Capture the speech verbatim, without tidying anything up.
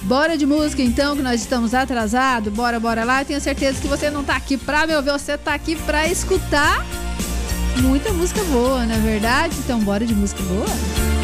Bora de música então, que nós estamos atrasados. Bora, bora lá. Eu tenho certeza que você não tá aqui pra me ouvir, você tá aqui pra escutar muita música boa, não é verdade? Então bora de música boa.